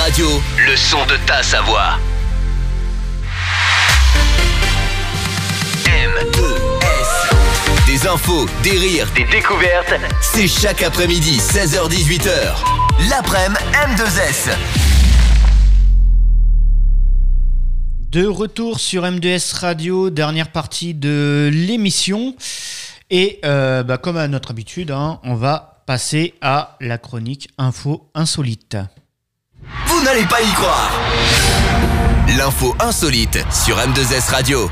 Radio, le son de ta Savoie. M2S. Des infos, des rires, des découvertes. C'est chaque après-midi, 16h-18h. L'après-midi M2S. De retour sur M2S Radio, dernière partie de l'émission. Et comme à notre habitude, on va passer à la chronique Info Insolite. Vous n'allez pas y croire. L'info insolite sur M2S Radio.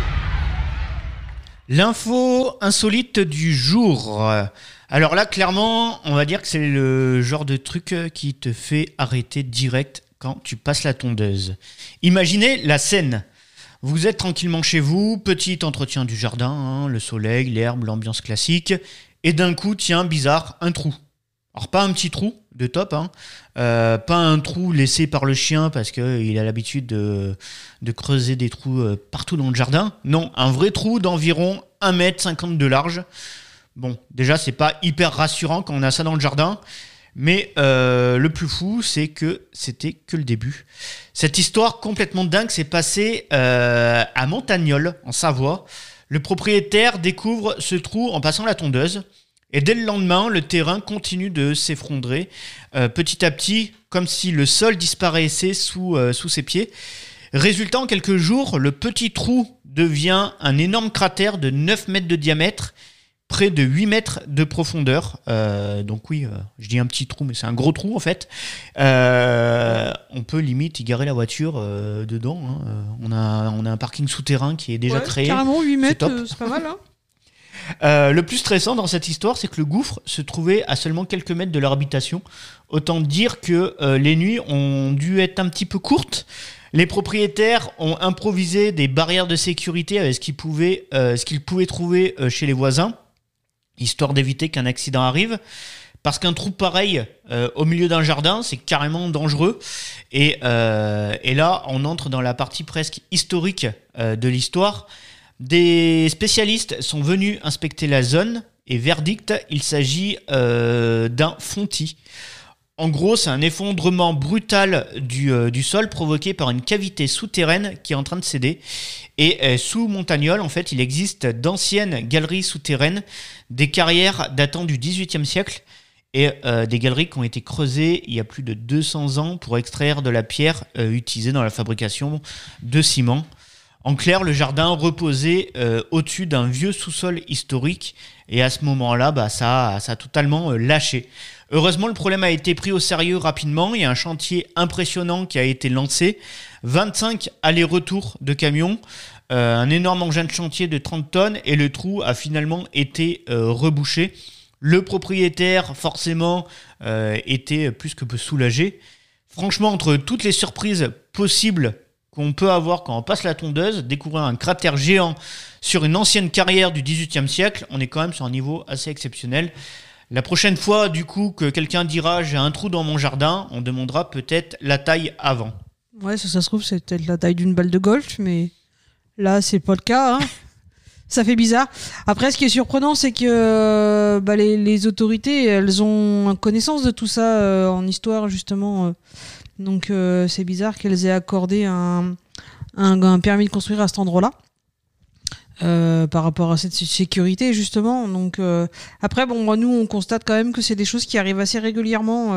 L'info insolite du jour. Alors là, clairement, on va dire que c'est le genre de truc qui te fait arrêter direct quand tu passes la tondeuse. Imaginez la scène. Vous êtes tranquillement chez vous, petit entretien du jardin, le soleil, l'herbe, l'ambiance classique, et d'un coup, tiens, bizarre, un trou. Alors pas un petit trou de top, pas un trou laissé par le chien parce qu'il a l'habitude de creuser des trous partout dans le jardin. Non, un vrai trou d'environ 1,50 m de large. Bon, déjà, c'est pas hyper rassurant quand on a ça dans le jardin. Mais le plus fou, c'est que c'était que le début. Cette histoire complètement dingue s'est passée à Montagnole, en Savoie. Le propriétaire découvre ce trou en passant la tondeuse. Et dès le lendemain, le terrain continue de s'effondrer petit à petit, comme si le sol disparaissait sous ses pieds. Résultat, en quelques jours, le petit trou devient un énorme cratère de 9 mètres de diamètre, près de 8 mètres de profondeur. Donc oui, je dis un petit trou, mais c'est un gros trou en fait. On peut limite y garer la voiture dedans. On a un parking souterrain qui est déjà créé. Carrément 8 mètres, c'est pas mal. Le plus stressant dans cette histoire, c'est que le gouffre se trouvait à seulement quelques mètres de leur habitation. Autant dire que les nuits ont dû être un petit peu courtes. Les propriétaires ont improvisé des barrières de sécurité avec ce qu'ils pouvaient trouver chez les voisins, histoire d'éviter qu'un accident arrive. Parce qu'un trou pareil au milieu d'un jardin, c'est carrément dangereux. Et là, on entre dans la partie presque historique de l'histoire. Des spécialistes sont venus inspecter la zone et verdict, il s'agit d'un fontis. En gros, c'est un effondrement brutal du sol provoqué par une cavité souterraine qui est en train de céder. Et sous Montagnole, en fait, il existe d'anciennes galeries souterraines, des carrières datant du XVIIIe siècle et des galeries qui ont été creusées il y a plus de 200 ans pour extraire de la pierre utilisée dans la fabrication de ciment. En clair, le jardin reposait au-dessus d'un vieux sous-sol historique et à ce moment-là, ça a totalement lâché. Heureusement, le problème a été pris au sérieux rapidement. Il y a un chantier impressionnant qui a été lancé. 25 allers-retours de camions, un énorme engin de chantier de 30 tonnes et le trou a finalement été rebouché. Le propriétaire, forcément, était plus que peu soulagé. Franchement, entre toutes les surprises possibles qu'on peut avoir quand on passe la tondeuse, découvrir un cratère géant sur une ancienne carrière du XVIIIe siècle, on est quand même sur un niveau assez exceptionnel. La prochaine fois, du coup, que quelqu'un dira « j'ai un trou dans mon jardin », on demandera peut-être la taille avant. Ouais, ça se trouve, c'est peut-être la taille d'une balle de golf, mais là, c'est pas le cas. Ça fait bizarre. Après, ce qui est surprenant, c'est que les autorités, elles ont connaissance de tout ça en histoire, justement. Donc, c'est bizarre qu'elles aient accordé un permis de construire à cet endroit-là. Par rapport à cette sécurité justement. Donc après nous on constate quand même que c'est des choses qui arrivent assez régulièrement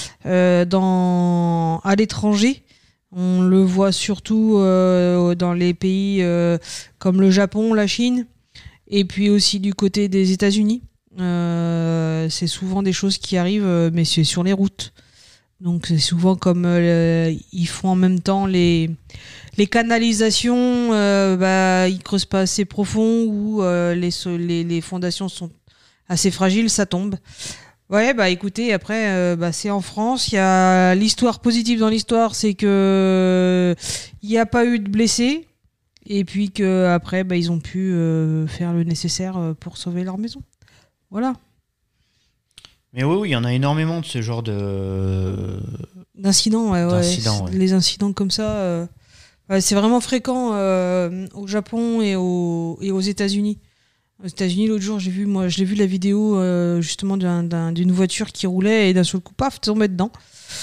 à l'étranger. On le voit surtout dans les pays comme le Japon, la Chine et puis aussi du côté des États-Unis. C'est souvent des choses qui arrivent mais c'est sur les routes. Donc c'est souvent comme ils font en même temps les canalisations, ils creusent pas assez profond ou les fondations sont assez fragiles, ça tombe. Ouais, écoutez, après c'est en France, il y a l'histoire positive dans l'histoire, c'est que il n'y a pas eu de blessés et puis que après ils ont pu faire le nécessaire pour sauver leur maison. Voilà. Mais oui, il y en a énormément de ce genre d'incidents. D'incidents, ouais. Les incidents comme ça, c'est vraiment fréquent au Japon et aux États-Unis. Aux États-Unis, l'autre jour, je l'ai vu la vidéo justement d'une voiture qui roulait et d'un seul coup, paf, tombait dedans.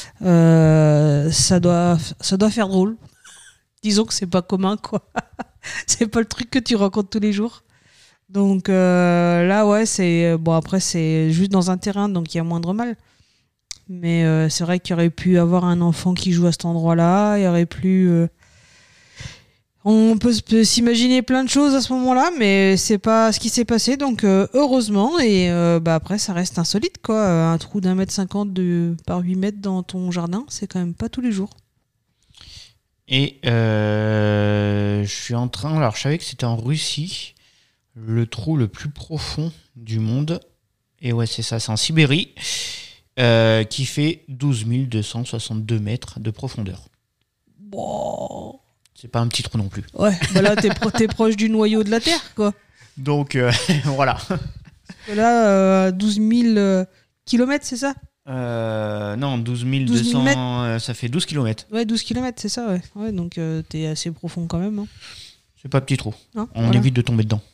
Ça doit faire drôle. Disons que c'est pas commun, quoi. C'est pas le truc que tu rencontres tous les jours. Donc là, ouais, c'est... Bon, après, c'est juste dans un terrain, donc il y a moindre mal. Mais c'est vrai qu'il y aurait pu avoir un enfant qui joue à cet endroit-là. Il y aurait plus... On peut s'imaginer plein de choses à ce moment-là, mais c'est pas ce qui s'est passé, donc heureusement. Et après, ça reste insolite, quoi. Un trou d'1,50 m par 8 mètres dans ton jardin, c'est quand même pas tous les jours. Et je suis en train... Alors, je savais que c'était en Russie, le trou le plus profond du monde. Et ouais, c'est ça, c'est en Sibérie, qui fait 12 262 mètres de profondeur. Bon... C'est pas un petit trou non plus. Ouais, bah là, t'es proche du noyau de la Terre, quoi. Donc, voilà. Là, 12 000 kilomètres, c'est ça Non, 12 200, ça fait 12 km. Ouais, 12 kilomètres, c'est ça, ouais. Ouais, donc t'es assez profond quand même. Hein. C'est pas petit trou. Non, on évite de tomber dedans.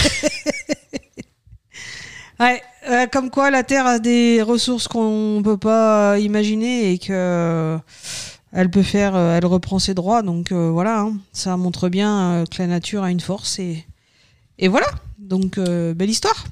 Ouais, comme quoi la Terre a des ressources qu'on peut pas imaginer et que... Elle reprend ses droits, donc voilà, hein, ça montre bien que la nature a une force et voilà, donc belle histoire.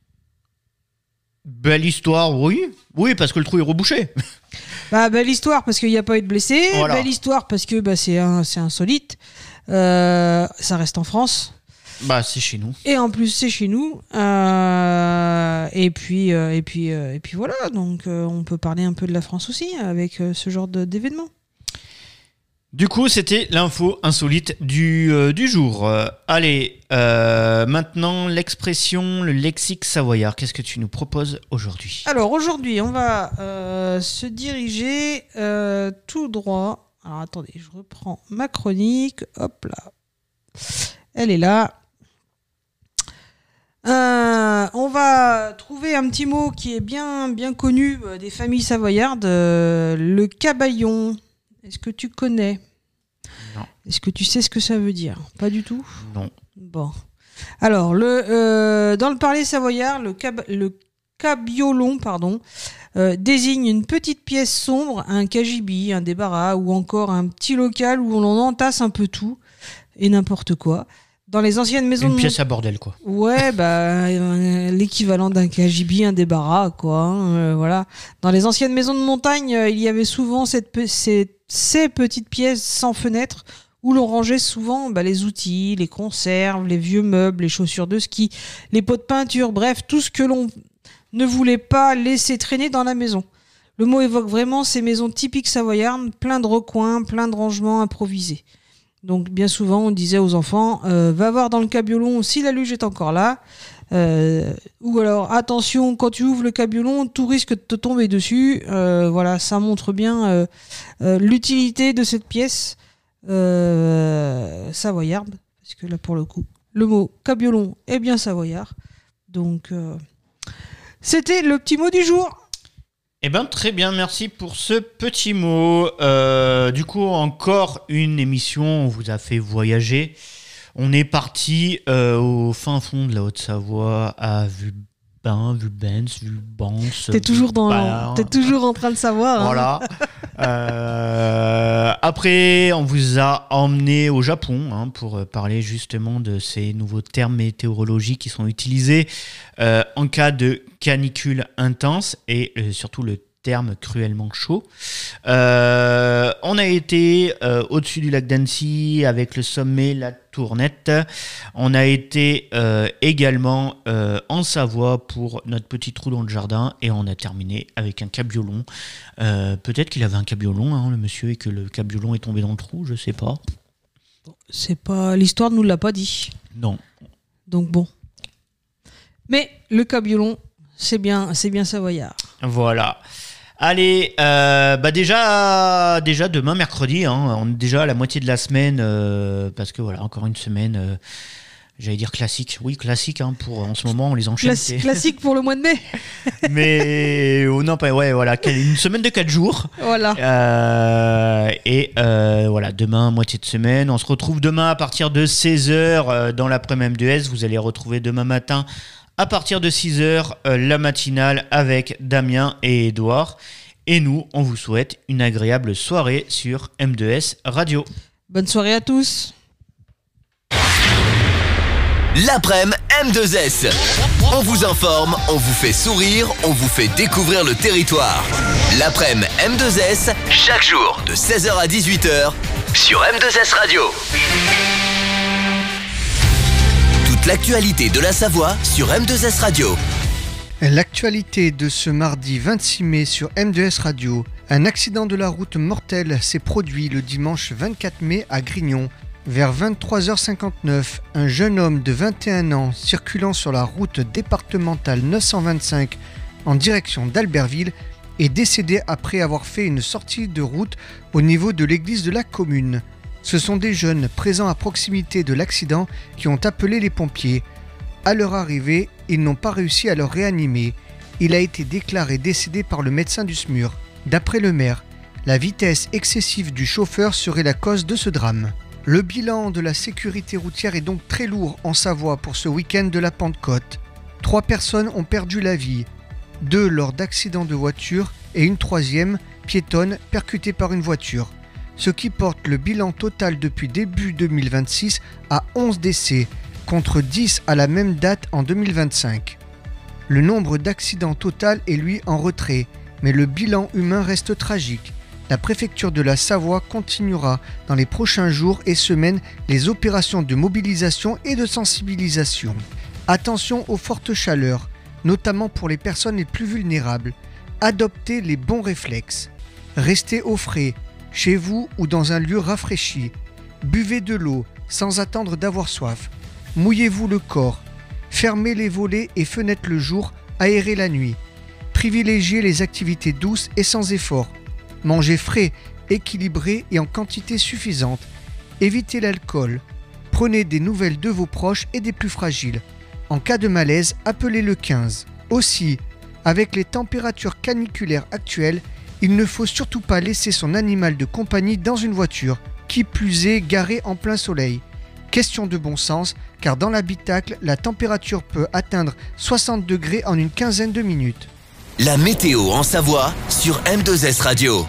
Belle histoire, oui, parce que le trou est rebouché. Bah belle histoire parce qu'il n'y a pas eu de blessés, voilà. Belle histoire parce que c'est insolite, ça reste en France. Bah c'est chez nous. Et en plus c'est chez nous, et puis voilà, donc on peut parler un peu de la France aussi avec ce genre d'événements. Du coup, c'était l'info insolite du jour. Allez, maintenant l'expression, le lexique savoyard. Qu'est-ce que tu nous proposes aujourd'hui ? Alors aujourd'hui, on va se diriger tout droit. Alors attendez, je reprends ma chronique. Hop là. Elle est là. On va trouver un petit mot qui est bien connu des familles savoyardes. Le cabayon. Est-ce que tu connais ? Non. Est-ce que tu sais ce que ça veut dire ? Pas du tout ? Non. Bon. Alors, dans le parler savoyard, le cabiolon, désigne une petite pièce sombre, un cagibi, un débarras ou encore un petit local où l'on entasse un peu tout et n'importe quoi. Dans les anciennes maisons une pièce à bordel, quoi. Ouais, l'équivalent d'un cagibi, un débarras, quoi. Hein, voilà. Dans les anciennes maisons de montagne, il y avait souvent ces petites pièces sans fenêtre où l'on rangeait souvent les outils, les conserves, les vieux meubles, les chaussures de ski, les pots de peinture, bref, tout ce que l'on ne voulait pas laisser traîner dans la maison. Le mot évoque vraiment ces maisons typiques savoyardes, plein de recoins, plein de rangements improvisés. Donc bien souvent on disait aux enfants va voir dans le cabiolon si la luge est encore là, ou alors attention quand tu ouvres le cabiolon tout risque de te tomber dessus. Voilà, ça montre bien l'utilité de cette pièce savoyarde, parce que là pour le coup le mot cabiolon est bien savoyard. Donc c'était le petit mot du jour. Eh bien, très bien, merci pour ce petit mot. Du coup, encore une émission, on vous a fait voyager. On est parti au fin fond de la Haute-Savoie, à Vubens, T'es toujours en train de savoir. Voilà. Après, on vous a emmené au Japon pour parler justement de ces nouveaux termes météorologiques qui sont utilisés en cas de canicule intense et surtout le terme cruellement chaud. On a été au-dessus du lac d'Annecy avec le sommet La Tournette. On a été également en Savoie pour notre petit trou dans le jardin et on a terminé avec un cabiolon. Peut-être qu'il avait un cabiolon, le monsieur, et que le cabiolon est tombé dans le trou, je sais pas. C'est pas, l'histoire ne nous l'a pas dit. Non. Donc bon. Mais le cabiolon, c'est bien savoyard. Voilà. Allez, déjà demain mercredi, on est déjà à la moitié de la semaine parce que voilà, encore une semaine, j'allais dire classique. Oui, classique pour en ce moment on les enchaîne. Classique pour le mois de mai. Mais non pas voilà, une semaine de 4 jours. Voilà. Voilà, demain moitié de semaine, on se retrouve demain à partir de 16h dans l'après-midi MDS, vous allez retrouver demain matin à partir de 6h, la matinale avec Damien et Édouard. Et nous, on vous souhaite une agréable soirée sur M2S Radio. Bonne soirée à tous. L'après-midi M2S. On vous informe, on vous fait sourire, on vous fait découvrir le territoire. L'après-midi M2S, chaque jour de 16h à 18h sur M2S Radio. Toute l'actualité de la Savoie sur M2S Radio. L'actualité de ce mardi 26 mai sur M2S Radio. Un accident de la route mortel s'est produit le dimanche 24 mai à Grignon. Vers 23h59, un jeune homme de 21 ans circulant sur la route départementale 925 en direction d'Albertville est décédé après avoir fait une sortie de route au niveau de l'église de la commune. Ce sont des jeunes présents à proximité de l'accident qui ont appelé les pompiers. À leur arrivée, ils n'ont pas réussi à le réanimer. Il a été déclaré décédé par le médecin du SMUR. D'après le maire, la vitesse excessive du chauffeur serait la cause de ce drame. Le bilan de la sécurité routière est donc très lourd en Savoie pour ce week-end de la Pentecôte. 3 personnes ont perdu la vie, 2 lors d'accidents de voiture et une 3e, piétonne, percutée par une voiture. Ce qui porte le bilan total depuis début 2026 à 11 décès, contre 10 à la même date en 2025. Le nombre d'accidents total est lui en retrait, mais le bilan humain reste tragique. La préfecture de la Savoie continuera dans les prochains jours et semaines les opérations de mobilisation et de sensibilisation. Attention aux fortes chaleurs, notamment pour les personnes les plus vulnérables. Adoptez les bons réflexes. Restez au frais, chez vous ou dans un lieu rafraîchi. Buvez de l'eau sans attendre d'avoir soif. Mouillez-vous le corps. Fermez les volets et fenêtres le jour, aérez la nuit. Privilégiez les activités douces et sans effort. Mangez frais, équilibré et en quantité suffisante. Évitez l'alcool. Prenez des nouvelles de vos proches et des plus fragiles. En cas de malaise, appelez le 15. Aussi, avec les températures caniculaires actuelles, il ne faut surtout pas laisser son animal de compagnie dans une voiture, qui plus est garée en plein soleil. Question de bon sens, car dans l'habitacle, la température peut atteindre 60 degrés en une quinzaine de minutes. La météo en Savoie sur M2S Radio.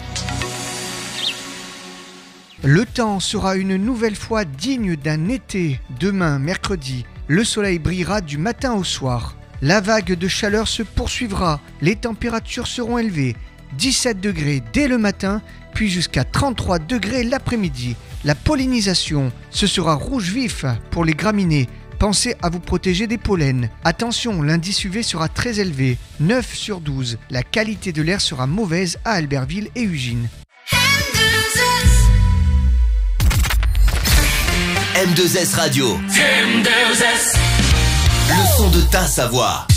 Le temps sera une nouvelle fois digne d'un été. Demain, mercredi, le soleil brillera du matin au soir. La vague de chaleur se poursuivra. Les températures seront élevées. 17 degrés dès le matin, puis jusqu'à 33 degrés l'après-midi. La pollinisation, ce sera rouge vif pour les graminées. Pensez à vous protéger des pollens. Attention, l'indice UV sera très élevé, 9 sur 12. La qualité de l'air sera mauvaise à Albertville et Ugine. M2S Radio. M2S. Le son de ta Savoie.